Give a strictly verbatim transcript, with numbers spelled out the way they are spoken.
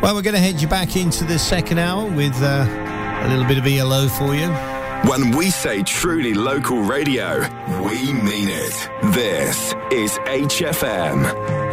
Well, we're going to head you back into the second hour with uh, a little bit of E L O for you. When we say truly local radio, we mean it. This is H F M.